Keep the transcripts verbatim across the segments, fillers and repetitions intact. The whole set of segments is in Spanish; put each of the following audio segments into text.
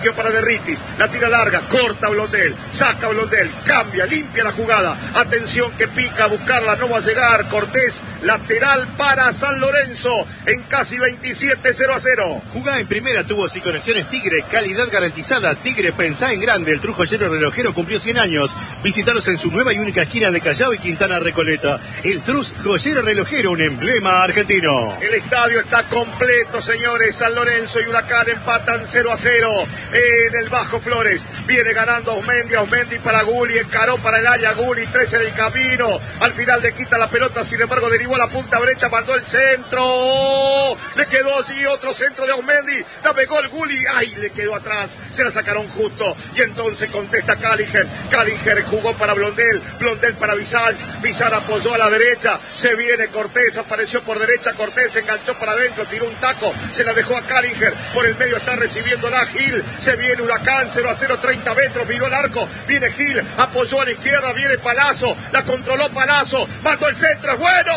Para Derritis, la tira larga, corta Blondel, saca Blondel, cambia, limpia la jugada, atención que pica a buscarla, no va a llegar, Cortés, lateral para San Lorenzo, en casi veintisiete, cero a cero. Jugá en primera, tuvo sin conexiones Tigre, calidad garantizada, Tigre pensá en grande, el True Joyero Relojero cumplió cien años, visitaros en su nueva y única esquina de Callao y Quintana Recoleta, el True Joyero Relojero, un emblema argentino. El estadio está completo, señores, San Lorenzo y Huracán empatan cero a cero. En el Bajo Flores, viene ganando Osmendi, Osmendi para Gulli, encaró para el área, Gulli, tres en el camino, al final le quita la pelota, sin embargo derivó a la punta derecha, mandó el centro, ¡oh! Le quedó allí otro centro de Osmendi, dame gol Gulli, ay, le quedó atrás, se la sacaron justo, y entonces contesta Callinger, Callinger jugó para Blondel, Blondel para Bizanz, Bizanz apoyó a la derecha, se viene Cortés, apareció por derecha, Cortés enganchó para adentro, tiró un taco, se la dejó a Callinger, por el medio está recibiendo la Gil, se viene Huracán, cero a cero, treinta metros, miró el arco, viene Gil, apoyó a la izquierda, viene Palazzo, la controló Palazzo, mandó el centro, es bueno,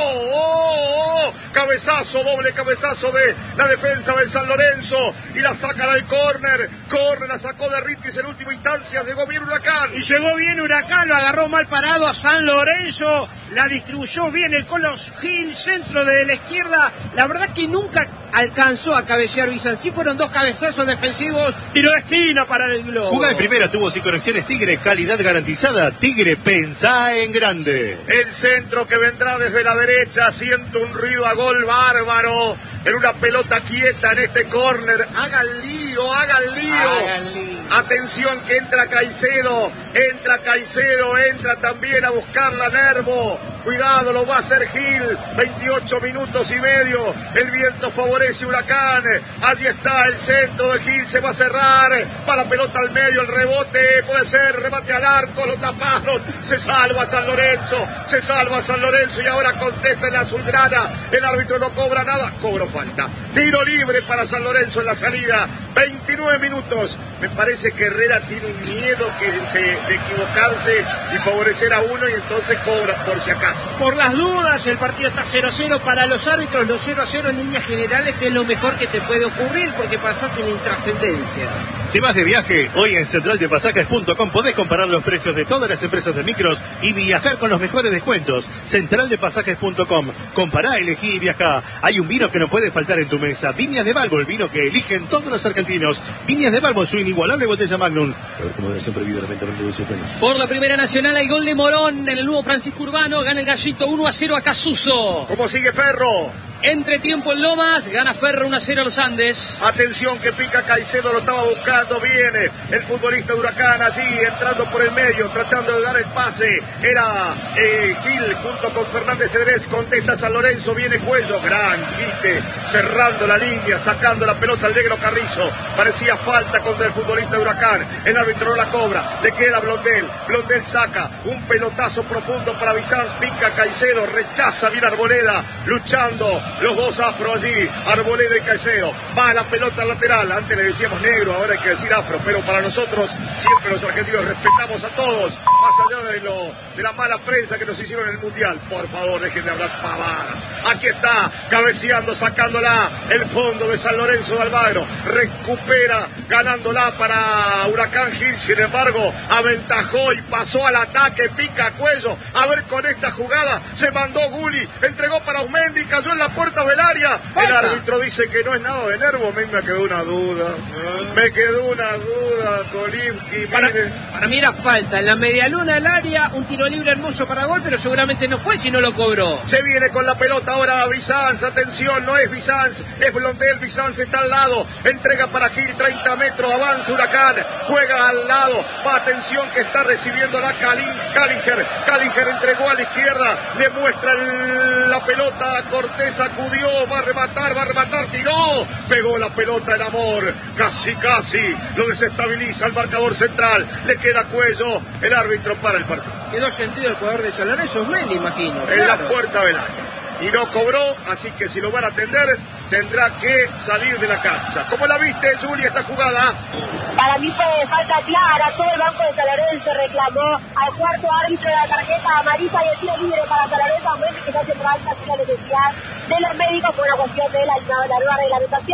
oh, oh, cabezazo, doble cabezazo de la defensa de San Lorenzo, y la sacan al córner, córner, la sacó de Rittis en última instancia, llegó bien Huracán. Y llegó bien Huracán, lo agarró mal parado a San Lorenzo, la distribuyó bien el Colos Gil, centro de la izquierda, la verdad que nunca alcanzó a cabecear Bizanz, sí fueron dos cabezazos defensivos, tiro de esquina para el globo. Jugá en primera, tuvo sin conexiones Tigre, calidad garantizada, Tigre pensá en grande. El centro que vendrá desde la derecha, siente un ruido a gol bárbaro, en una pelota quieta en este córner, hagan lío, hagan lío. Hagan lío. Atención que entra Caicedo, entra Caicedo, entra también a buscarla Nervo, cuidado, lo va a hacer Gil, veintiocho minutos y medio, el viento favorece Huracán, allí está el centro de Gil, se va a cerrar, para pelota al medio, el rebote, puede ser, remate al arco, lo taparon, se salva San Lorenzo, se salva San Lorenzo y ahora contesta en la azulgrana, el árbitro no cobra nada, cobró falta, tiro libre para San Lorenzo en la salida, veintinueve minutos, me parece que Herrera tiene un miedo que se, de equivocarse y favorecer a uno y entonces cobra por si acaso. Por las dudas, el partido está cero a cero para los árbitros, los cero a cero en líneas generales es lo mejor que te puede ocurrir porque pasás en la intrascendencia. ¿Te vas de viaje? Hoy en central de pasajes punto com podés comparar los precios de todas las empresas de micros y viajar con los mejores descuentos. central de pasajes punto com. Compará, elegí y viajá. Hay un vino que no puede faltar en tu mesa. Viñas de Balbo, el vino que eligen todos los argentinos. Viñas de Balbo, su inigualable botella Magnum. A ver cómo moderación prohibida la venta de sueños. Por la Primera Nacional hay gol de Morón en el nuevo Francisco Urbano. Gana el Gallito uno a cero a Casuso. ¿Cómo sigue Ferro? Entretiempo en Lomas, gana Ferro uno a cero a los Andes. Atención que pica Caicedo, lo estaba buscando, viene el futbolista de Huracán allí, entrando por el medio, tratando de dar el pase, era eh, Gil junto con Fernández Cedrés, contesta San Lorenzo, viene Cuello, gran quite, cerrando la línea, sacando la pelota al negro Carrizo, parecía falta contra el futbolista de Huracán, el árbitro no la cobra, le queda Blondel, Blondel saca un pelotazo profundo para Bizanz, pica Caicedo, rechaza bien Arboleda, luchando, los dos afro allí, Arboleda y Caicedo, va la pelota lateral, antes le decíamos negro, ahora hay que decir afro, pero para nosotros, siempre los argentinos respetamos a todos, más allá de, lo, de la mala prensa que nos hicieron en el Mundial, por favor dejen de hablar pavadas, aquí está, cabeceando, sacándola, el fondo de San Lorenzo de Almagro, recupera, ganándola para Huracán Gil, sin embargo, aventajó y pasó al ataque, pica Cuello, a ver con esta jugada, se mandó Gulli, entregó para Osmendi, cayó en la puerta del área, el árbitro dice que no es nada de Nervo, a mí me quedó una duda, me quedó una duda, Kolimki, para, para mí era falta, en la medialuna del área, un tiro libre hermoso para gol, pero seguramente no fue si no lo cobró. Se viene con la pelota ahora Bizanz, atención, no es Bizanz, es Blondel, Bizanz está al lado, entrega para Gil, treinta metros, avanza Huracán, juega al lado, va, atención que está recibiendo la Callinger, Callinger entregó a la izquierda, le muestra el, la pelota a Cortés, sacudió, va a rematar, va a rematar, tiró, pegó la pelota el Amor, casi casi, lo desestabiliza el marcador central, le queda Cuello, el árbitro para el partido. Quedó sentido el jugador de San Lorenzo, Osmendi, imagino. En claro. la puerta del área. Y no cobró, así que si lo van a atender, tendrá que salir de la cancha. ¿Cómo la viste, Julia, esta jugada? Para mí fue falta clara, todo el banco de San Lorenzo reclamó al cuarto árbitro de la tarjeta amarilla y el tiro libre para San Lorenzo, Osmendi que está haciendo alta sin la necesidad de los médicos por una cuestión de la, la nueva reglamentación.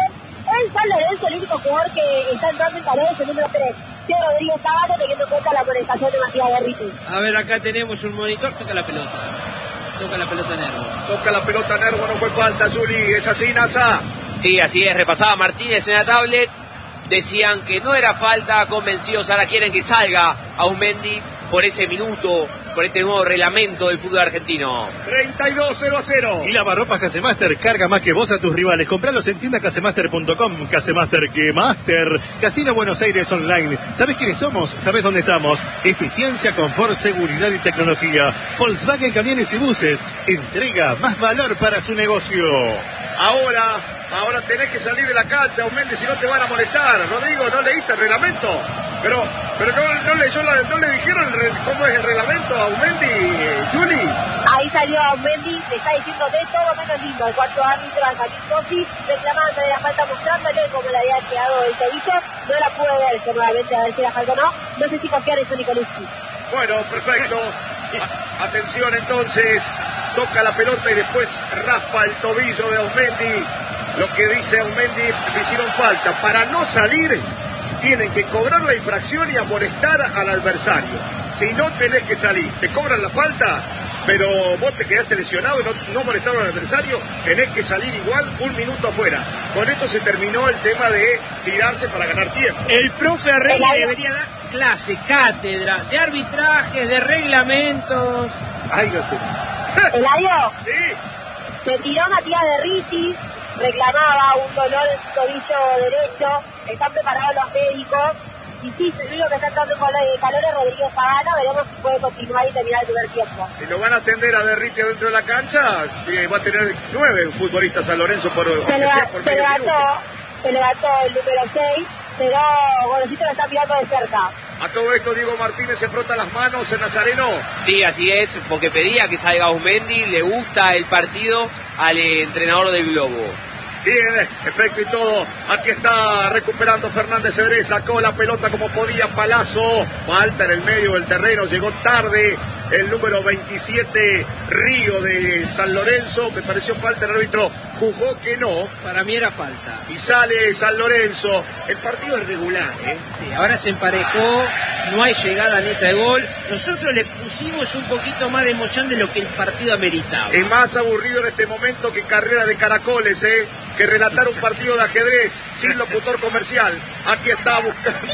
el San Lorenzo, el único jugador que está entrando en calor es el número tres, Teo Rodríguez Sabano, teniendo en cuenta la amonestación de Matías Berriti. A ver, acá tenemos un monitor, toca la pelota. Toca la pelota Nervo. Toca la pelota Nervo, no fue falta, Juli, es así, Nasa. Sí, así es, repasaba Martínez en la tablet, decían que no era falta, convencidos, ahora quieren que salga Aumendi por ese minuto, por este nuevo reglamento del fútbol argentino. treinta y dos cero a cero. Y lavarropas Casemaster carga más que vos a tus rivales. Compralos en tienda casemaster punto com. Casemaster, que Master. Casino Buenos Aires Online. ¿Sabés quiénes somos? ¿Sabés dónde estamos? Eficiencia, confort, seguridad y tecnología. Volkswagen Camiones y Buses. Entrega más valor para su negocio. Ahora, ahora tenés que salir de la cancha, Aumendi, si no te van a molestar. Rodrigo, ¿no leíste el reglamento? Pero, pero no, no, leyó la, no le dijeron el re, cómo es el reglamento a Aumendi, Juli. Ahí salió Aumendi, le está diciendo de todo menos lindo. El cuarto árbitro, Alcatín Cosi, reclamando de la falta, mostrándole cómo le había quedado el tobillo. No la pude ver, que nuevamente a ver si la falta o no. No sé si confiar en Sonny Colucci. Bueno, perfecto. A, atención entonces. Toca la pelota y después raspa el tobillo de Aumendi. Lo que dice Aumendi, le hicieron falta. Para no salir, tienen que cobrar la infracción y amonestar al adversario. Si no tenés que salir, te cobran la falta, pero vos te quedaste lesionado y no, no molestaron al adversario, tenés que salir igual un minuto afuera. Con esto se terminó el tema de tirarse para ganar tiempo. El profe Arregui debería dar clase, cátedra, de arbitrajes, de reglamentos. Ay, no te... Eladio, sí. se tiró Matías Berriti, reclamaba un dolor en su tobillo derecho, están preparados los médicos, y sí, el único que está entrando con calor es Rodríguez Sabano, veremos si puede continuar y terminar el primer tiempo. Si lo van a atender a Berriti dentro de la cancha, eh, va a tener nueve futbolistas San Lorenzo por, se aunque lo, sea por se medio levantó, minuto. se levantó el número seis, pero Gorosito lo está mirando de cerca. A todo esto Diego Martínez se frota las manos en Nazareno. Sí, así es, porque pedía que salga Aumendi, le gusta el partido al entrenador del Globo. Bien, efecto y todo. Aquí está recuperando Fernández Cedrés. Sacó la pelota como podía. Palazzo. Falta en el medio del terreno. Llegó tarde el número veintisiete, Río, de San Lorenzo. Me pareció falta. El árbitro juzgó que no. Para mí era falta. Y sale San Lorenzo. El partido es regular, ¿eh? Sí, ahora se emparejó. No hay llegada neta de gol. Nosotros le pusimos un poquito más de emoción de lo que el partido ameritaba. Es más aburrido en este momento que carrera de caracoles, ¿eh? Que relatar un partido de ajedrez sin locutor comercial. Aquí está buscando...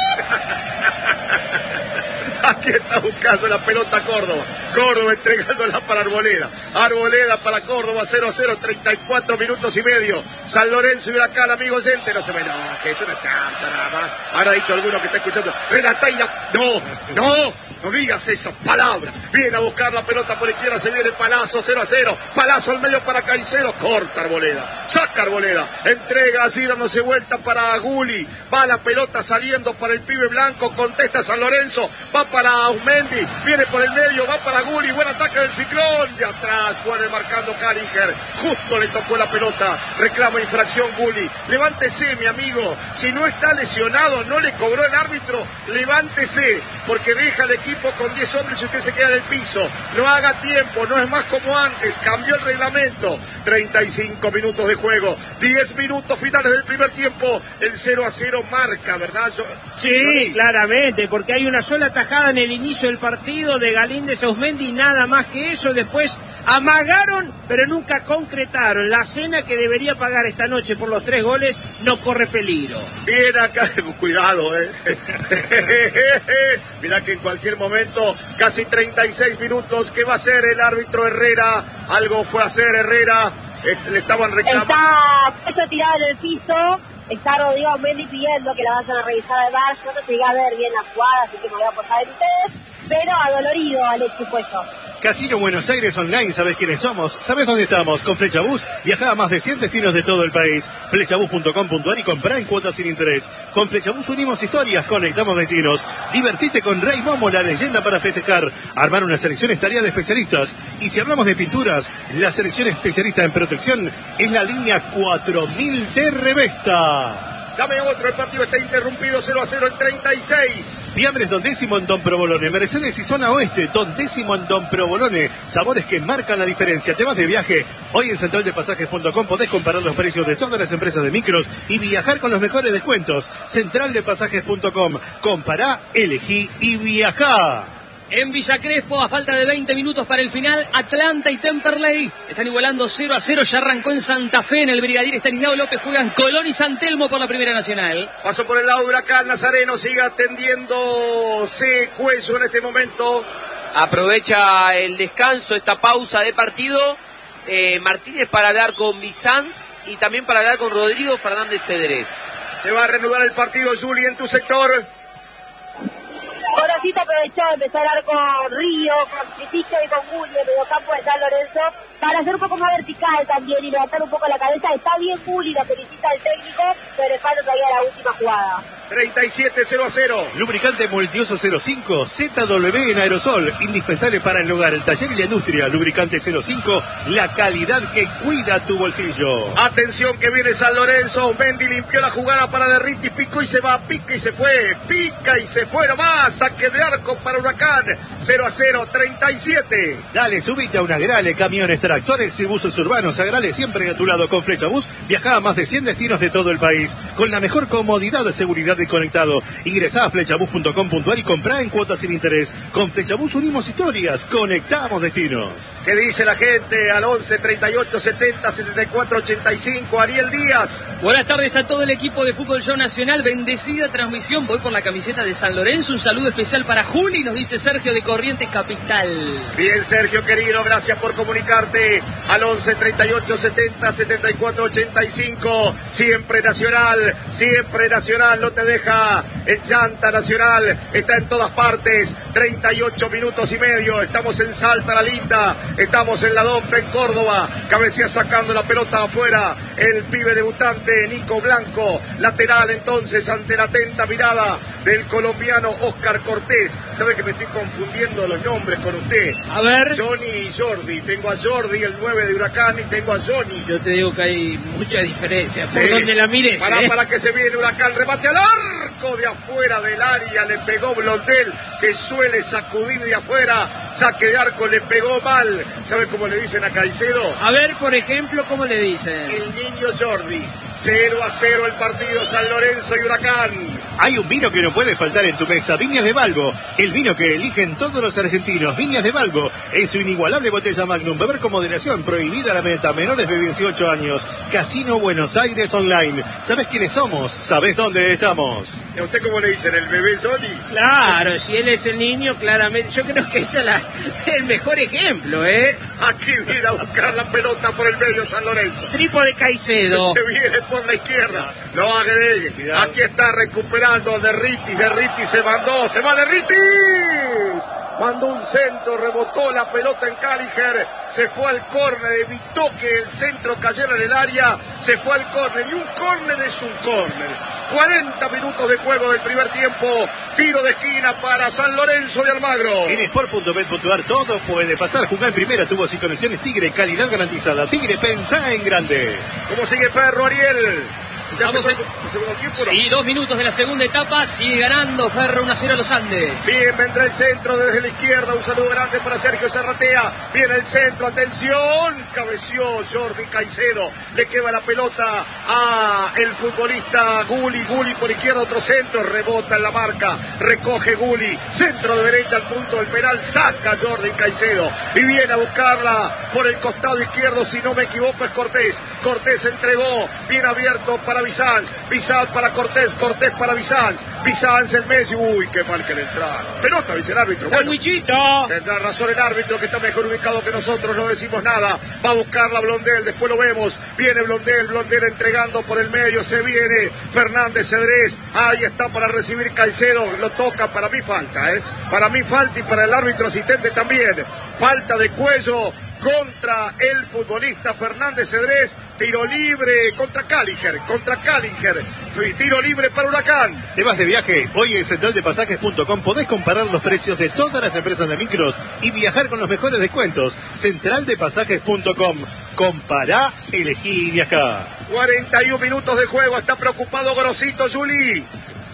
Aquí está buscando la pelota Córdoba. Córdoba entregándola para Arboleda. Arboleda para Córdoba, cero a cero, treinta y cuatro minutos y medio. San Lorenzo y Huracán, amigo oyente. No se me enoje, es una chance nada más. Ahora ha dicho alguno que está escuchando. Renataina, no, no, no digas esa palabra. Viene a buscar la pelota por izquierda, se viene Palazzo, cero a cero. Palazzo al medio para Caicedo, corta Arboleda. Saca Arboleda, entrega así dándose vuelta para Guli. Va la pelota saliendo para el pibe blanco, contesta San Lorenzo. Va para Aumendi, viene por el medio, va para Guli, buen ataque del Ciclón, de atrás, vuelve marcando Caringer, justo le tocó la pelota, reclama infracción Guli, levántese mi amigo, si no está lesionado, no le cobró el árbitro, levántese, porque deja el equipo con diez hombres y usted se queda en el piso, no haga tiempo, no es más como antes, cambió el reglamento, treinta y cinco minutos de juego, diez minutos finales del primer tiempo, el cero a cero marca, ¿verdad? Yo, sí, yo... claramente, porque hay una sola tajada en el inicio del partido de Galíndez Ausmendi, nada más que eso. Después amagaron, pero nunca concretaron. La cena que debería pagar esta noche por los tres goles no corre peligro. Bien acá, cuidado, eh. Mirá que en cualquier momento, casi treinta y seis minutos, ¿qué va a hacer el árbitro Herrera? Algo fue a hacer Herrera, eh, le estaban reclamando. Está eso tirado en el piso. Está Rodrigo Aumendi pidiendo que la vayan a revisar de V A R. Yo no llegué a ver bien la jugada, así que me voy a apoyar en ustedes. Pero adolorido Alexis Puello. Casino Buenos Aires Online, ¿sabés quiénes somos? ¿Sabés dónde estamos? Con Flechabús viaja a más de cien destinos de todo el país. Flechabús punto com punto ar y comprá en cuotas sin interés. Con Flechabús unimos historias, conectamos destinos. Divertite con Rey Momo, la leyenda para festejar. Armar una selección es tarea de especialistas. Y si hablamos de pinturas, la selección especialista en protección es la línea cuatro mil de Revesta. Dame otro, el partido está interrumpido, cero a cero en treinta y seis. Fiambres Don Décimo en Don Provolone, Mercedes y Zona Oeste, Don Décimo en Don Provolone. Sabores que marcan la diferencia. Te vas de viaje. Hoy en central de pasajes punto com podés comparar los precios de todas las empresas de micros y viajar con los mejores descuentos. central de pasajes punto com. Compará, elegí y viajá. En Villa Crespo, a falta de veinte minutos para el final, Atlanta y Temperley están igualando cero a cero. Ya arrancó en Santa Fe, en el Brigadier Estanislao López. Juegan Colón y San Telmo por la Primera Nacional. Pasó por el lado de Huracán. Nazareno sigue atendiéndose Cueso en este momento. Aprovecha el descanso, esta pausa de partido. Eh, Martínez para hablar con Bizanz y también para hablar con Rodrigo Fernández Cedrés. Se va a reanudar el partido, Juli, en tu sector. Gorosito aprovechó de empezar a hablar con Río, con Tripicho y con Gulli, en medio campo de San Lorenzo, para hacer un poco más vertical también y levantar un poco la cabeza. Está bien Gulli, lo felicita el técnico, pero le falta todavía la última jugada. treinta y siete cero a cero. Lubricante Multiuso cero cinco, Z W en aerosol, indispensable para el hogar, el taller y la industria. Lubricante cero cinco, la calidad que cuida tu bolsillo. Atención que viene San Lorenzo. Mendy limpió la jugada para Derriti, picó y se va, pica y se fue, pica y se fue nomás. Saque de arco para Huracán. cero a cero, treinta y siete. Dale, subite a una Agrale, camiones, tractores y buses urbanos. Agrale siempre a tu lado con Flechabús. Viaja a más de cien destinos de todo el país con la mejor comodidad de seguridad y conectado. Ingresá a flechabús punto com punto ar y comprá en cuotas sin interés. Con Flechabús unimos historias, conectamos destinos. ¿Qué dice la gente al once, treinta y ocho, setenta, setenta y cuatro, ochenta y cinco? Ariel Díaz. Buenas tardes a todo el equipo de Fútbol Show Nacional. Bendecida transmisión. Voy por la camiseta de San Lorenzo. Un saludo especial para Juli, nos dice Sergio de Corrientes Capital. Bien, Sergio querido, gracias por comunicarte al once, treinta y ocho, setenta, setenta y cuatro, ochenta y cinco. Siempre Nacional, siempre Nacional, no te deja en llanta. Nacional está en todas partes. Treinta y ocho minutos y medio, estamos en Salta la Linda, estamos en la Docta en Córdoba. Cabecea sacando la pelota afuera el pibe debutante Nico Blanco, lateral entonces ante la atenta mirada del colombiano Oscar Cortés. ¿Sabe que me estoy confundiendo los nombres con usted? A ver. Johnny y Jordi. Tengo a Jordi, el nueve de Huracán, y tengo a Johnny. Yo te digo que hay mucha diferencia. Por Sí. donde la mires. Para, ¿eh? para que se viene Huracán, remate al arco de afuera del área, le pegó Blondel, que suele sacudir de afuera. Saque de arco, le pegó mal. ¿Sabe cómo le dicen a Caicedo? A ver, por ejemplo, ¿cómo le dicen? El niño Jordi. cero a cero el partido, San Lorenzo y Huracán. Hay un vino que no puede faltar en tu mesa, Viñas de Valgo, el vino que eligen todos los argentinos. Viñas de Valgo, en su inigualable botella Magnum. Beber con moderación, prohibida la venta a menores de dieciocho años. Casino Buenos Aires Online. ¿Sabés quiénes somos? ¿Sabés dónde estamos? ¿A usted cómo le dicen? ¿El bebé Johnny? Claro, si él es el niño, claramente. Yo creo que ella es el mejor ejemplo, ¿eh? Aquí viene a buscar la pelota por el medio San Lorenzo. Tripo de Caicedo. Se viene por la izquierda. No agregue. Cuidado. Aquí está recuperando Derritis. Derritis se mandó. Se va Derritis. Mandó un centro, rebotó la pelota en Caliger, se fue al córner, evitó que el centro cayera en el área, se fue al córner, y un córner es un córner. cuarenta minutos de juego del primer tiempo, tiro de esquina para San Lorenzo de Almagro. En sport punto bet punto ar todo puede pasar. Jugá en primera, tubos y conexiones Tigre, calidad garantizada. Tigre, pensá en grande. ¿Cómo sigue Ferro, Ariel? ¿Ya Vamos empezó en- el segundo tiempo? ¿No? Sí, dos minutos de la segunda etapa, sigue ganando Ferro uno a cero a los Andes. Bien, vendrá el centro desde la izquierda, un saludo grande para Sergio Zarratea, viene el centro, atención, cabeció Jordi Caicedo, le queda la pelota a el futbolista Gulli, Gulli por izquierda, otro centro, rebota en la marca, recoge Gulli, centro de derecha al punto del penal, saca Jordi Caicedo y viene a buscarla por el costado izquierdo, si no me equivoco es Cortés, Cortés entregó, bien abierto para Bizanz, Bizanz para Cortés, Cortés para Bizanz, Bizanz el Messi, uy, qué mal que le entraron. Pelota, dice el árbitro. Bueno, ¡Sandwichito! tendrá razón el árbitro, que está mejor ubicado que nosotros, no decimos nada. Va a buscarla Blondel, después lo vemos. Viene Blondel, Blondel entregando por el medio, se viene Fernández Cedrés, ahí está para recibir Caicedo, lo toca, para mí falta, ¿eh? Para mí falta y para el árbitro asistente también. Falta de Cuello contra el futbolista Fernández Cedrés, tiro libre contra Caliger, contra Caliger, tiro libre para Huracán. ¿Te vas de viaje? Hoy en central de pasajes punto com podés comparar los precios de todas las empresas de micros y viajar con los mejores descuentos. central de pasajes punto com. Compará, elegí y viajá. cuarenta y un minutos de juego, está preocupado Grosito, Juli.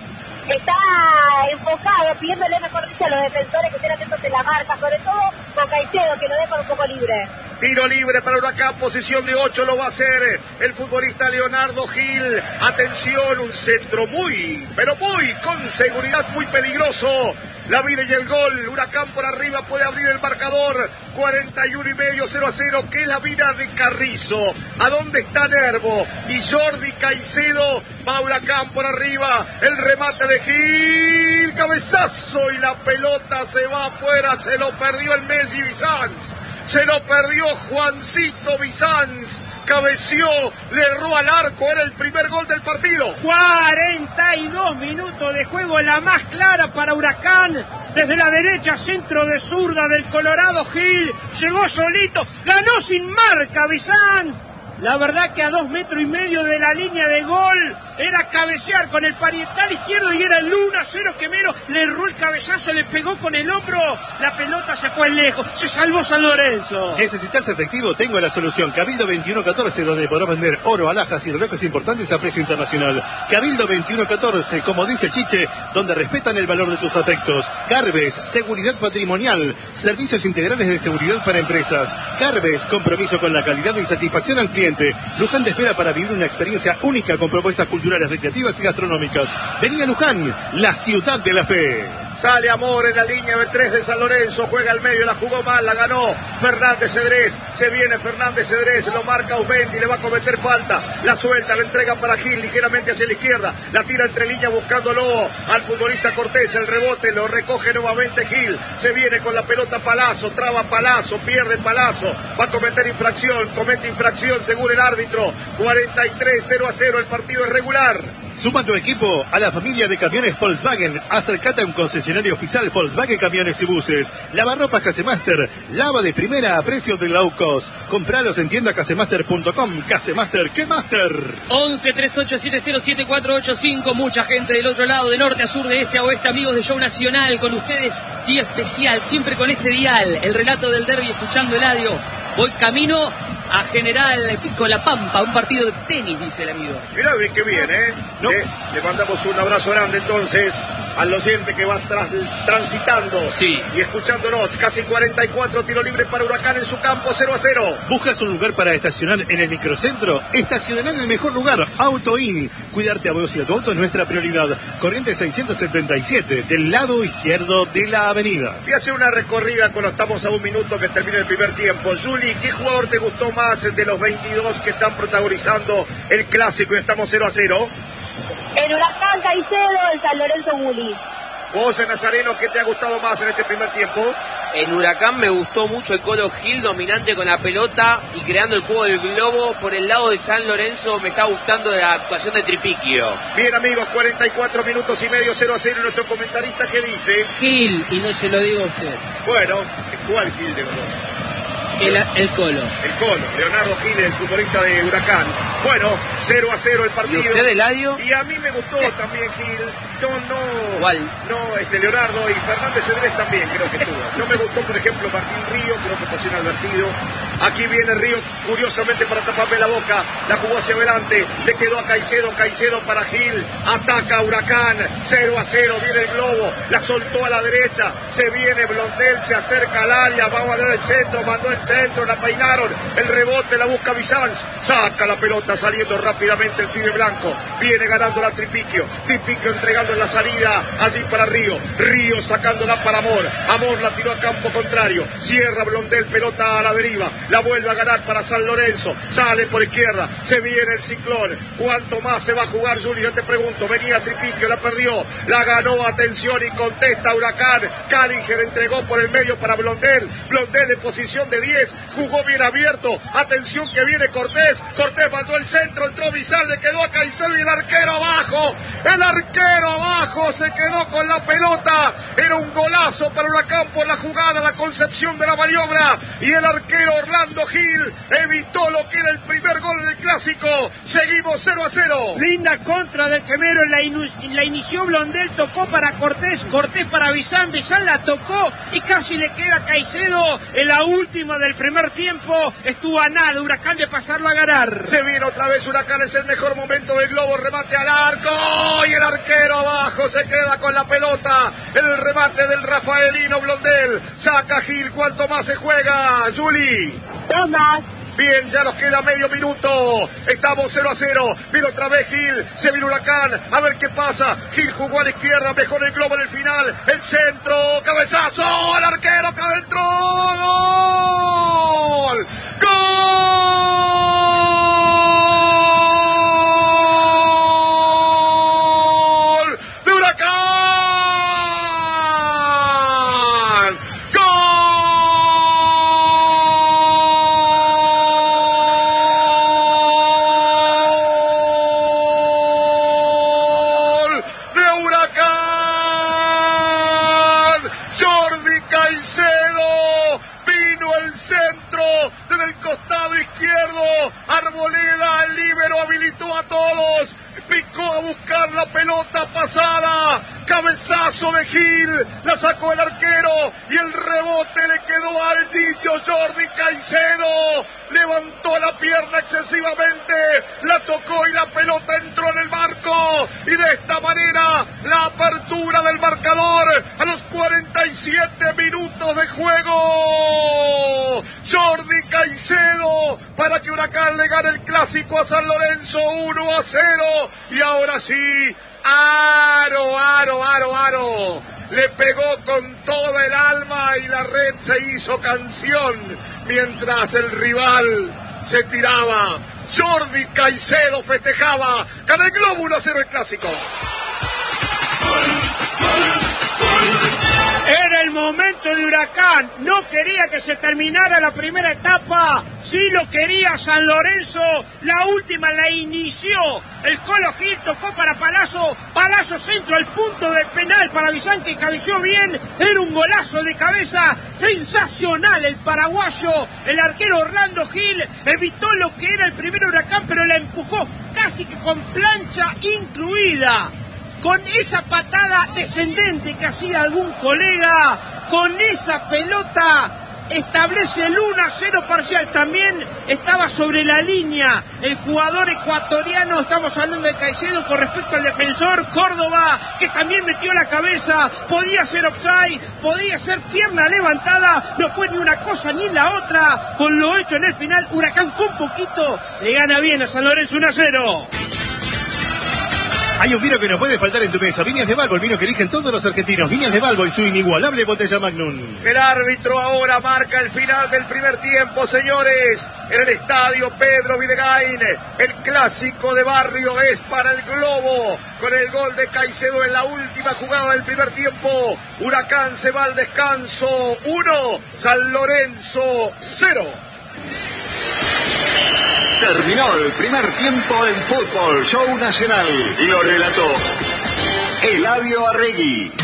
Está enfocado, pidiéndole mejor dicho a los defensores que estén atentos en la marca, sobre todo con Caicedo, que lo deja un poco libre. Tiro libre para Huracán, posición de ocho, lo va a hacer el futbolista Leonardo Gil. Atención, un centro muy, pero muy, con seguridad, muy peligroso. La vida y el gol, Huracán por arriba puede abrir el marcador, cuarenta y uno y medio, cero a cero, que es la vida de Carrizo. ¿A dónde está Nervo? Y Jordi Caicedo, va Huracán por arriba, el remate de Gil, cabezazo y la pelota se va afuera, se lo perdió el Messi Bizanz. Se lo perdió Juancito Bizanz, cabeció, le erró al arco, era el primer gol del partido. cuarenta y dos minutos de juego, la más clara para Huracán. Desde la derecha, centro de zurda del Colorado Gil, llegó solito, ganó sin marca Bizanz. La verdad que a dos metros y medio de la línea de gol era cabecear con el parietal izquierdo y era el uno a cero que Mero le erró el cabezazo, le pegó con el hombro, la pelota se fue lejos, se salvó San Lorenzo. ¿Necesitas efectivo? Tengo la solución. Cabildo veintiuno catorce, donde podrás vender oro, alhajas y relojes importantes a precio internacional. Cabildo veintiuno catorce, como dice Chiche, donde respetan el valor de tus afectos. Carves, seguridad patrimonial, servicios integrales de seguridad para empresas. Carves, compromiso con la calidad y satisfacción al cliente. Luján te espera para vivir una experiencia única con propuestas culturales, recreativas y gastronómicas. Vení a Luján, la ciudad de la fe. Sale Amor en la línea de tres de San Lorenzo, juega al medio, la jugó mal, la ganó Fernández Cedrés, se viene Fernández Cedrés, lo marca Usmendi, le va a cometer falta, la suelta, la entrega para Gil, ligeramente hacia la izquierda, la tira entre líneas buscándolo al futbolista Cortés, el rebote, lo recoge nuevamente Gil, se viene con la pelota Palazzo, traba Palazzo, pierde Palazzo, va a cometer infracción, comete infracción según el árbitro, cuarenta y tres, cero a cero, el partido es regular. Suma tu equipo a la familia de camiones Volkswagen. Acércate a un concesionario oficial Volkswagen Camiones y Buses. Lavarropas Casemaster. Lava de primera a precio de low cost. Compralos en tienda casemaster punto com. Casemaster, ¿qué master? once, treinta y ocho, setenta, siete cuatro ocho cinco. Mucha gente del otro lado, de norte a sur, de este a oeste. Amigos de Show Nacional, con ustedes, día especial. Siempre con este dial. El relato del derbi, escuchando el audio. Voy camino a General Pico La Pampa, un partido de tenis, dice el amigo. Mirá bien que bien, ¿eh? No. Le, le mandamos un abrazo grande entonces al oyente que va tras, transitando Sí. y escuchándonos. Casi cuarenta y cuatro, tiro libre para Huracán en su campo, cero a cero. ¿Buscas un lugar para estacionar en el microcentro? Estacionar en el mejor lugar, AutoIn. Cuidarte a vos y a tu auto es nuestra prioridad. Corriente seiscientos setenta y siete, del lado izquierdo de la avenida. Voy a hacer una recorrida cuando estamos a un minuto que termine el primer tiempo. Juli, ¿qué jugador te gustó más de los veintidós que están protagonizando el clásico y estamos cero a cero? El Huracán Caicedo, el San Lorenzo Muli. Vos, en Nazareno, ¿qué te ha gustado más en este primer tiempo? En Huracán me gustó mucho el Colo Gil, dominante con la pelota y creando el juego del globo. Por el lado de San Lorenzo me está gustando la actuación de Tripiquio. Bien, amigos, cuarenta y cuatro minutos y medio, cero a cero. Nuestro comentarista, ¿qué dice? Gil, y no se lo digo a usted, Bueno, ¿cuál Gil de los dos? el, el Colo. El Colo, Leonardo Gil, el futbolista de Huracán. Bueno, cero a cero el partido. ¿Y usted, Eladio? Y a mí me gustó también Gil. No, no. ¿Cuál? No, este Leonardo y Fernández Cedrés también creo que estuvo. No me gustó, por ejemplo, Martín Río, creo que pasó inadvertido. Aquí viene Río, curiosamente, para taparme la boca. La jugó hacia adelante, le quedó a Caicedo, Caicedo para Gil. Ataca Huracán, cero a cero, viene el globo. La soltó a la derecha, se viene Blondel, se acerca al área, va a mandar el centro, mandó el centro, la peinaron. El rebote la busca Bizanz, saca la pelota saliendo rápidamente el pibe blanco. Viene ganando la Tripiquio, Tripiquio entregando en la salida, allí para Río. Río sacándola para Amor, Amor la tiró a campo contrario. Cierra Blondel, pelota a la deriva. La vuelve a ganar para San Lorenzo. Sale por izquierda. Se viene el ciclón. ¿Cuánto más se va a jugar, Juli? Yo te pregunto. Venía Tripiquio, la perdió. La ganó. Atención y contesta Huracán. Callinger entregó por el medio para Blondel. Blondel en posición de diez. Jugó bien abierto. Atención que viene Cortés. Cortés mandó el centro. Entró Bizarre. Le quedó a Caicedo y el arquero abajo. El arquero abajo se quedó con la pelota. Era un golazo para Huracán por la jugada, la concepción de la maniobra. Y el arquero Orlando Gil evitó lo que era el primer gol en el clásico. Seguimos cero a cero. Linda contra del Quemero, la, inu- la inició Blondel, tocó para Cortés, Cortés para Bizán, Bizán la tocó y casi le queda a Caicedo. En la última del primer tiempo estuvo a nada Huracán Huracán de pasarlo a ganar. Se viene otra vez Huracán, es el mejor momento del globo, remate al arco y el arquero abajo se queda con la pelota. El remate del Rafaelino Blondel, saca Gil, ¿cuánto más se juega, Juli? Dos más. Bien, ya nos queda medio minuto. Estamos cero a cero. Viene otra vez Gil. Se viene Huracán. A ver qué pasa. Gil jugó a la izquierda. Mejor el globo en el final. El centro. Cabezazo. El arquero. Cabe dentro. ¡Gol! ¡Gol! ¡De Huracán! Arboleda, el líbero, habilitó a todos, picó a buscar la pelota pasada, cabezazo de Gil, la sacó el arquero y el rebote le quedó al niño Jordi Caicedo, levantó la pierna excesivamente, la tocó y la pelota entró en el marco y de esta manera la apertura del marcador a los cuarenta y siete minutos de juego. Jordi Caicedo para que Huracán le gane el clásico a San Lorenzo uno a cero y ahora sí, Aro, Aro, Aro, Aro le pegó con toda el alma y la red se hizo canción mientras el rival se tiraba. Jordi Caicedo festejaba, gana el globo uno a cero el clásico. Era el momento de Huracán, no quería que se terminara la primera etapa, sí lo quería San Lorenzo, la última la inició, el Colo Gil tocó para Palazzo, Palazzo centro al punto del penal para Bizanti, cabeció bien, era un golazo de cabeza, sensacional el paraguayo, el arquero Orlando Gil evitó lo que era el primer Huracán, pero la empujó casi que con plancha incluida. Con esa patada descendente que hacía algún colega, con esa pelota establece el uno a cero parcial. También estaba sobre la línea el jugador ecuatoriano, estamos hablando de Caicedo con respecto al defensor Córdoba, que también metió la cabeza, podía ser offside, podía ser pierna levantada, no fue ni una cosa ni la otra. Con lo hecho en el final, Huracán con poquito le gana bien a San Lorenzo uno a cero. Hay un vino que no puede faltar en tu mesa. Viñas de Balbo, el vino que eligen todos los argentinos. Viñas de Balbo y su inigualable botella Magnum. El árbitro ahora marca el final del primer tiempo, señores. En el estadio Pedro Videgain, el clásico de barrio es para el globo. Con el gol de Caicedo en la última jugada del primer tiempo. Huracán se va al descanso. uno, San Lorenzo cero. Terminó el primer tiempo en Fútbol Show Nacional y lo relató Eladio Arregui.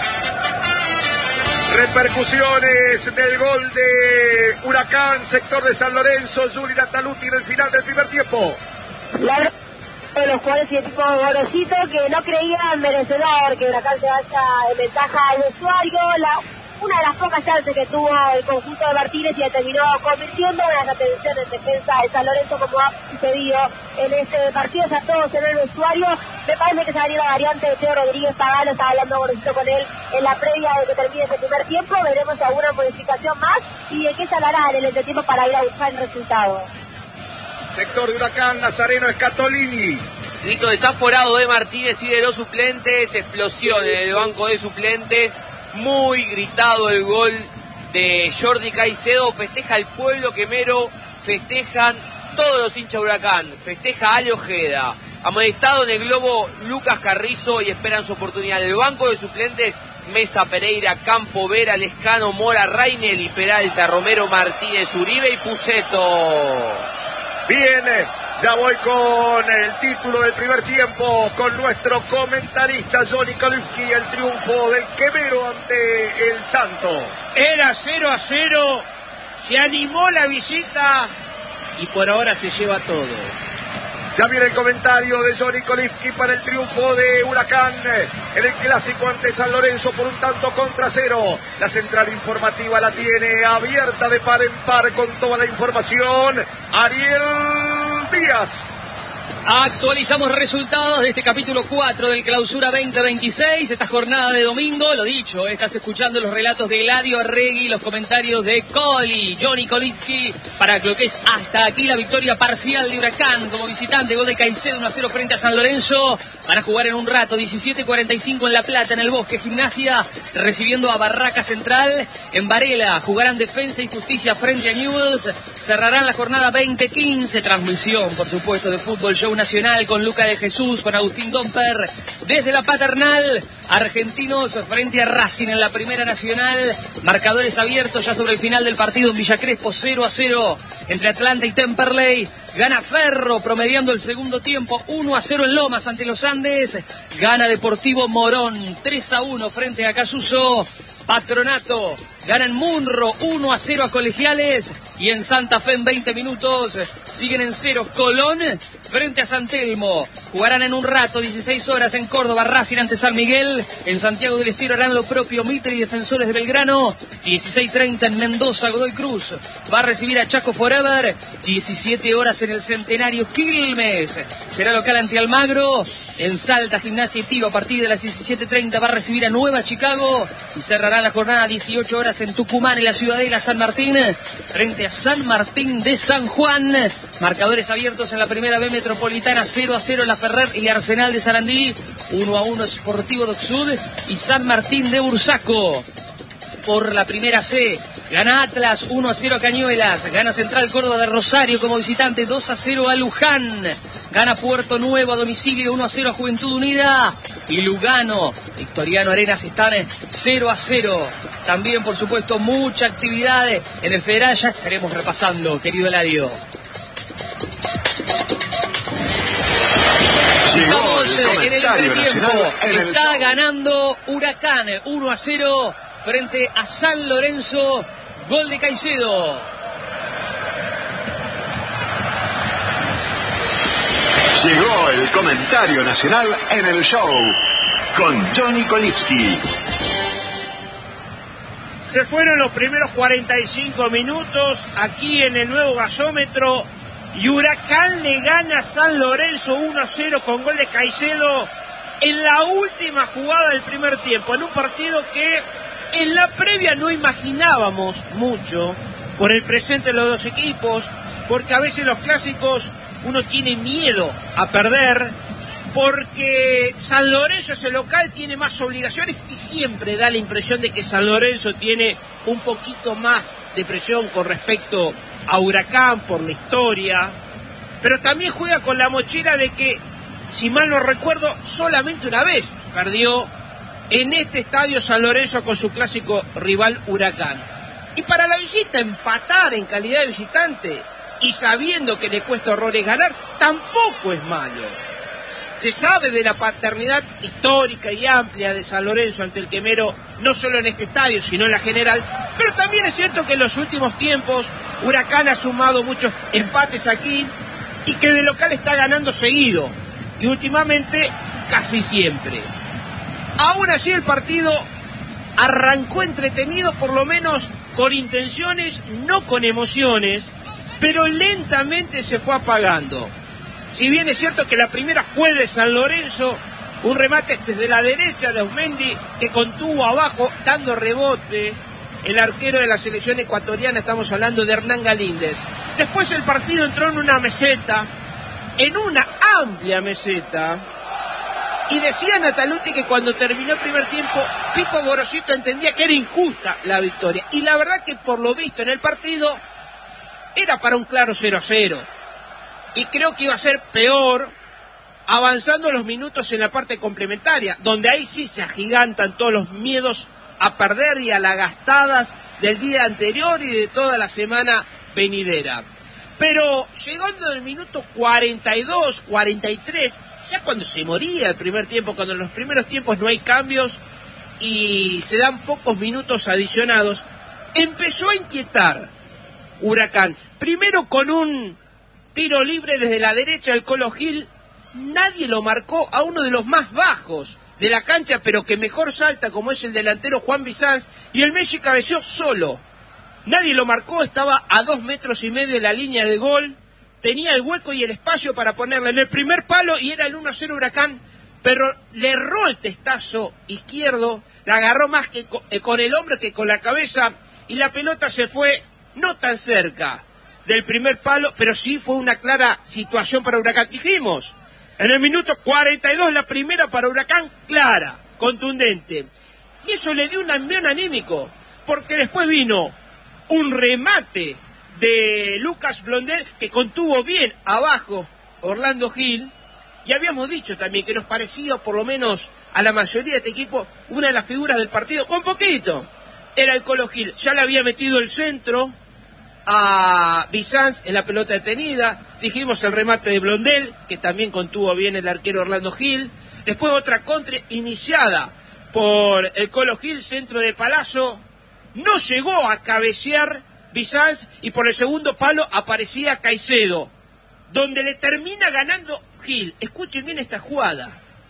Repercusiones del gol de Huracán, sector de San Lorenzo, Juli Nataluti en el final del primer tiempo. La verdad, de los jugadores y equipo Gorosito que no creían merecedor que Huracán se vaya en ventaja al vestuario. La Una de las pocas chances que tuvo el conjunto de Martínez y la terminó convirtiendo en las atenciones en defensa de San Lorenzo, como ha sucedido en este partido. Ya todos en el vestuario. Me parece que se va a venir la variante de Teo Rodríguez Pagano, estaba hablando Gorosito con él en la previa de que termine ese primer tiempo. Veremos alguna modificación más y de qué se hablará en el entretiempo para ir a buscar el resultado. Sector de Huracán, Nazareno Scatolini. Grito desaforado de Martínez y de los suplentes, explosión en el banco de suplentes. Muy gritado el gol de Jordi Caicedo, festeja el pueblo quemero, festejan todos los hinchas de Huracán, festeja Ali Ojeda, amonestado en el globo Lucas Carrizo y esperan su oportunidad. El banco de suplentes, Mesa, Pereira, Campo, Vera, Lescano, Mora, Rainelli, Peralta, Romero, Martínez, Uribe y Puceto. Bien, ya voy con el título del primer tiempo, con nuestro comentarista Johnny Kalinski, el triunfo del quemero ante el Santo. Era cero a cero, se animó la visita y por ahora se lleva todo. Ya viene el comentario de Johnny Kolipski para el triunfo de Huracán en el clásico ante San Lorenzo por un tanto contra cero. La central informativa la tiene abierta de par en par con toda la información Ariel Díaz. Actualizamos resultados de este capítulo cuatro del Clausura veinte veintiséis, esta jornada de domingo. Lo dicho, estás escuchando los relatos de Eladio Arregui, los comentarios de Coli, Johnny Kolitsky, para lo que es hasta aquí la victoria parcial de Huracán como visitante. Gol de Caicedo, uno a cero frente a San Lorenzo. Van a jugar en un rato, diecisiete cuarenta y cinco en La Plata, en el Bosque. Gimnasia recibiendo a Barraca Central. En Varela jugarán Defensa y Justicia frente a Newell's. Cerrarán la jornada veinte quince. Transmisión, por supuesto, de Fútbol Show Nacional con Luca de Jesús, con Agustín Domper desde la Paternal. Argentinos frente a Racing en la Primera Nacional. Marcadores abiertos ya sobre el final del partido en Villa Crespo, cero a cero entre Atlanta y Temperley. Gana Ferro promediando el segundo tiempo, uno a cero en Lomas ante los Andes. Gana Deportivo Morón, tres a uno frente a Casuso. Patronato gana en Munro uno a cero a Colegiales, y en Santa Fe en veinte minutos siguen en cero Colón frente a San Telmo. Jugarán en un rato, dieciséis horas en Córdoba, Racing ante San Miguel. En Santiago del Estero harán lo propio Mitre y Defensores de Belgrano. dieciséis treinta en Mendoza, Godoy Cruz va a recibir a Chaco Forever. diecisiete horas en el Centenario, Quilmes será local ante Almagro. En Salta, Gimnasia y Tiro a partir de las diecisiete treinta va a recibir a Nueva Chicago, y cerrará la jornada dieciocho horas en Tucumán, en la Ciudadela, San Martín frente a San Martín de San Juan. Marcadores abiertos en la Primera B Metropolitana, cero a cero en la Ferrer y Arsenal de Sarandí, uno a uno Sportivo Docsud y San Martín de Bursaco. Por la Primera C, gana Atlas uno a cero a Cañuelas, gana Central Córdoba de Rosario como visitante dos a cero a Luján, gana Puerto Nuevo a domicilio uno a cero a Juventud Unida, y Lugano, Victoriano Arenas están cero a cero. También, por supuesto, mucha actividad en el Federal, ya estaremos repasando, querido Eladio. Estamos en el entretiempo, está ganando Huracán uno a cero frente a San Lorenzo, gol de Caicedo. Llegó el comentario nacional en el show con Johnny Kolitsky. Se fueron los primeros cuarenta y cinco minutos aquí en el nuevo gasómetro, y Huracán le gana a San Lorenzo uno a cero con gol de Caicedo en la última jugada del primer tiempo, en un partido que en la previa no imaginábamos mucho por el presente de los dos equipos, porque a veces los clásicos uno tiene miedo a perder, porque San Lorenzo es el local, tiene más obligaciones, y siempre da la impresión de que San Lorenzo tiene un poquito más de presión con respecto a Huracán por la historia, pero también juega con la mochila de que, si mal no recuerdo, solamente una vez perdió en este estadio San Lorenzo con su clásico rival Huracán. Y para la visita, empatar en calidad de visitante y sabiendo que le cuesta horrores ganar, tampoco es malo. Se sabe de la paternidad histórica y amplia de San Lorenzo ante el Quemero, no solo en este estadio, sino en la general, pero también es cierto que en los últimos tiempos Huracán ha sumado muchos empates aquí, y que de local está ganando seguido, y últimamente casi siempre. Aún así el partido arrancó entretenido, por lo menos con intenciones, no con emociones, pero lentamente se fue apagando. Si bien es cierto que la primera fue de San Lorenzo, un remate desde la derecha de Osmendi que contuvo abajo, dando rebote, el arquero de la selección ecuatoriana, estamos hablando de Hernán Galíndez. Después el partido entró en una meseta, en una amplia meseta, y decía Nataluti que cuando terminó el primer tiempo, Pipo Gorosito entendía que era injusta la victoria, y la verdad que por lo visto en el partido era para un claro cero a cero. Y creo que iba a ser peor avanzando los minutos en la parte complementaria, donde ahí sí se agigantan todos los miedos a perder y a las gastadas del día anterior y de toda la semana venidera. Pero llegando al minuto cuarenta y dos, cuarenta y tres, ya cuando se moría el primer tiempo, cuando en los primeros tiempos no hay cambios y se dan pocos minutos adicionados, empezó a inquietar Huracán. Primero con un tiro libre desde la derecha del Colo Gil, nadie lo marcó a uno de los más bajos de la cancha, pero que mejor salta, como es el delantero Juan Bizanz, y el Messi cabeció solo. Nadie lo marcó, estaba a dos metros y medio de la línea de gol, tenía el hueco y el espacio para ponerle en el primer palo y era el uno a cero Huracán, pero le erró el testazo izquierdo, la agarró más que con, eh, con el hombro que con la cabeza, y la pelota se fue no tan cerca del primer palo, pero sí fue una clara situación para Huracán. Dijimos, en el minuto cuarenta y dos la primera para Huracán, clara, contundente. Y eso le dio un envión anímico, porque después vino un remate de Lucas Blondel que contuvo bien abajo Orlando Gil, y habíamos dicho también que nos parecía, por lo menos a la mayoría de este equipo, una de las figuras del partido, con poquito, era el Colo Gil. Ya le había metido el centro a Bizanz en la pelota detenida, dijimos el remate de Blondel, que también contuvo bien el arquero Orlando Gil, después otra contra iniciada por el Colo Gil, centro de Palazzo, no llegó a cabecear Bizanz, y por el segundo palo aparecía Caicedo, donde le termina ganando Gil. Escuchen bien esta jugada,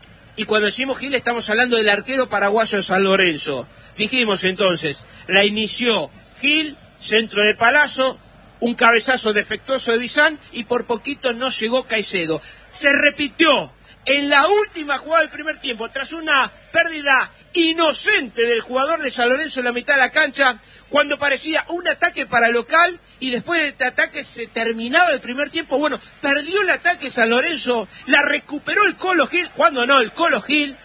y cuando decimos Gil estamos hablando del arquero paraguayo de San Lorenzo. Dijimos entonces, la inició Gil, centro de Palazzo, un cabezazo defectuoso de Bizanz, y por poquito no llegó Caicedo. Se repitió en la última jugada del primer tiempo, tras una pérdida inocente del jugador de San Lorenzo en la mitad de la cancha, cuando parecía un ataque para local, y después de este ataque se terminaba el primer tiempo. Bueno, perdió el ataque San Lorenzo, la recuperó el Colo Gil. Cuando no, el Colo Gil,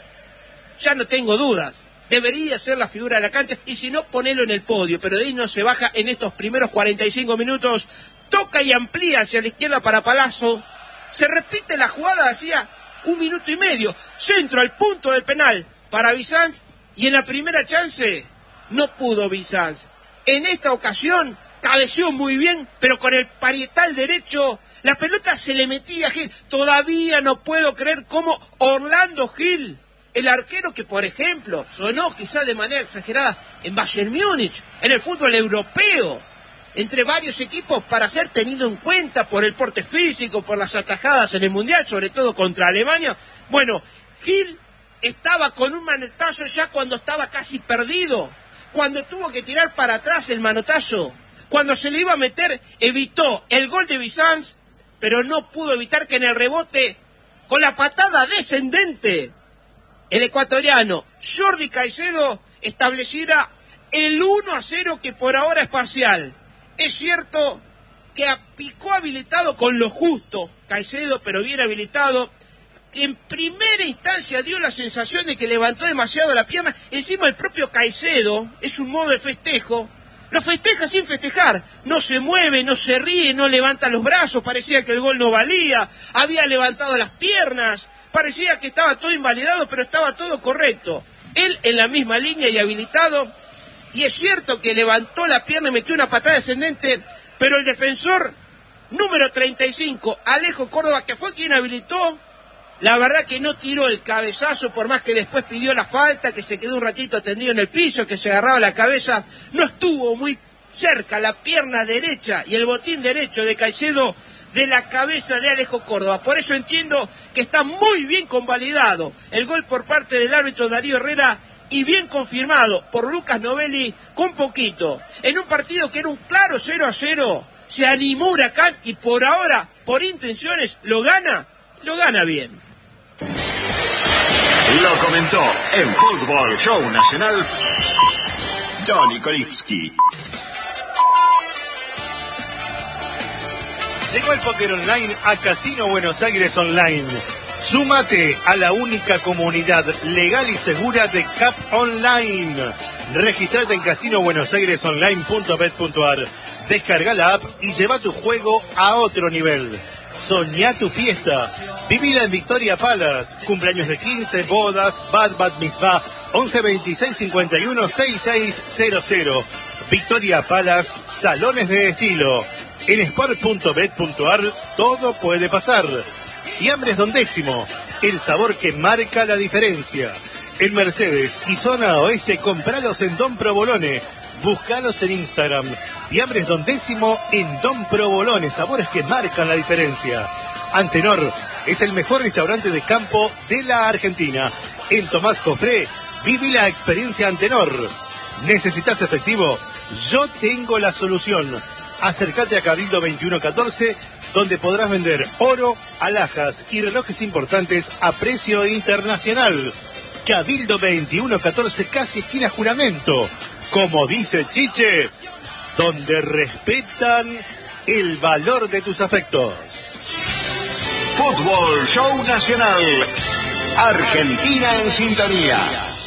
ya no tengo dudas, debería ser la figura de la cancha, y si no, ponelo en el podio, pero de ahí no se baja en estos primeros cuarenta y cinco minutos. Toca y amplía hacia la izquierda para Palazzo, se repite la jugada hacía un minuto y medio, centro al punto del penal para Bizanz, y en la primera chance no pudo Bizanz. En esta ocasión cabeceó muy bien, pero con el parietal derecho la pelota se le metía a Gil. Todavía no puedo creer cómo Orlando Gil, el arquero que, por ejemplo, sonó quizá de manera exagerada en Bayern Múnich, en el fútbol europeo, entre varios equipos, para ser tenido en cuenta por el porte físico, por las atajadas en el Mundial, sobre todo contra Alemania. Bueno, Gil estaba con un manotazo ya cuando estaba casi perdido, cuando tuvo que tirar para atrás el manotazo, cuando se le iba a meter, evitó el gol de Bizanz, pero no pudo evitar que en el rebote, con la patada descendente, el ecuatoriano Jordi Caicedo estableciera el uno a cero, que por ahora es parcial. Es cierto que picó habilitado con lo justo Caicedo, pero bien habilitado, que en primera instancia dio la sensación de que levantó demasiado la pierna. Encima el propio Caicedo, es un modo de festejo, lo festeja sin festejar, no se mueve, no se ríe, no levanta los brazos, parecía que el gol no valía, había levantado las piernas, parecía que estaba todo invalidado, pero estaba todo correcto. Él en la misma línea y habilitado, y es cierto que levantó la pierna y metió una patada descendente, pero el defensor número treinta y cinco, Alejo Córdoba, que fue quien habilitó, la verdad que no tiró el cabezazo, por más que después pidió la falta, que se quedó un ratito tendido en el piso, que se agarraba la cabeza, no estuvo muy cerca la pierna derecha y el botín derecho de Caicedo de la cabeza de Alejo Córdoba. Por eso entiendo que está muy bien convalidado el gol por parte del árbitro Darío Herrera, y bien confirmado por Lucas Novelli con poquito. En un partido que era un claro cero a cero, se animó Huracán, y por ahora, por intenciones, lo gana, lo gana bien. Lo comentó en Fútbol Show Nacional Johnny Kolipski. Llegó el póker online a Casino Buenos Aires Online. Súmate a la única comunidad legal y segura de Cap Online. Registrate en casino buenos aires online punto bet punto ar. Descarga la app y lleva tu juego a otro nivel. Soñá tu fiesta. Vivila en Victoria Palace. Cumpleaños de quince, bodas, Bad Bat Mitzvah. once veintiséis cincuenta y uno sesenta y seis cero cero. Victoria Palace, salones de estilo. En sport punto bet punto ar todo puede pasar. Y Hambres Don Décimo, el sabor que marca la diferencia. En Mercedes y zona oeste, compralos en Don Provolone. Búscalos en Instagram. Fiambres Don Décimo en Don Provolone. Sabores que marcan la diferencia. Antenor es el mejor restaurante de campo de la Argentina. En Tomás Cofré, viví la experiencia Antenor. ¿Necesitas efectivo? Yo tengo la solución. Acércate a Cabildo veintiuno catorce, donde podrás vender oro, alhajas y relojes importantes a precio internacional. Cabildo veintiuno catorce, casi esquina Juramento. Como dice Chiche, donde respetan el valor de tus afectos. Fútbol Show Nacional. Argentina en sintonía.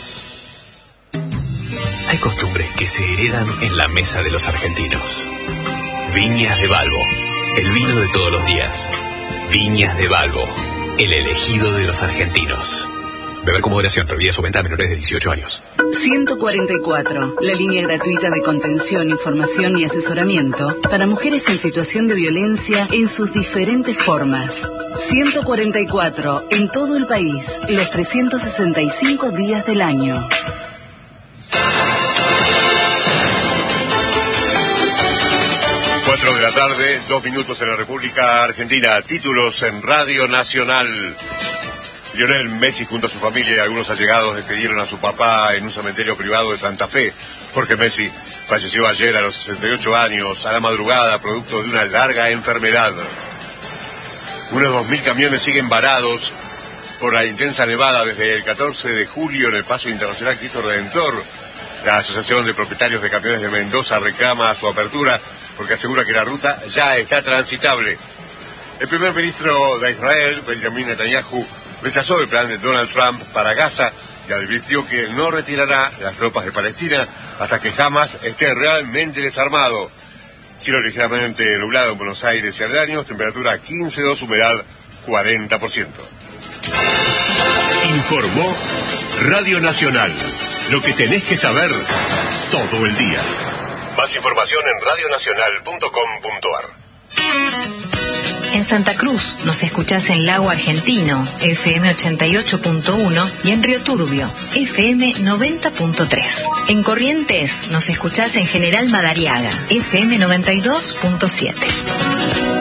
Hay costumbres que se heredan en la mesa de los argentinos. Viñas de Balbo, el vino de todos los días. Viñas de Balbo, el elegido de los argentinos. Beber con moderación, prohibida su venta a menores de dieciocho años. ciento cuarenta y cuatro, la línea gratuita de contención, información y asesoramiento para mujeres en situación de violencia en sus diferentes formas. ciento cuarenta y cuatro, en todo el país, los trescientos sesenta y cinco días del año. Cuatro de la tarde, dos minutos en la República Argentina. Títulos en Radio Nacional. Lionel Messi junto a su familia y algunos allegados despidieron a su papá en un cementerio privado de Santa Fe. Jorge Messi falleció ayer a los sesenta y ocho años, a la madrugada, producto de una larga enfermedad. Unos dos mil camiones siguen varados por la intensa nevada desde el catorce de julio en el Paso Internacional Cristo Redentor. La Asociación de Propietarios de Camiones de Mendoza reclama su apertura porque asegura que la ruta ya está transitable. El primer ministro de Israel, Benjamin Netanyahu, rechazó el plan de Donald Trump para Gaza y advirtió que no retirará las tropas de Palestina hasta que Hamas esté realmente desarmado. Cielo ligeramente nublado en Buenos Aires y aledaños, temperatura quince dos, humedad cuarenta por ciento. Informó Radio Nacional. Lo que tenés que saber todo el día. Más información en radio nacional punto com punto a r. En Santa Cruz nos escuchás en Lago Argentino, F M ochenta y ocho punto uno, y en Río Turbio, F M noventa punto tres. En Corrientes nos escuchás en General Madariaga, F M noventa y dos punto siete.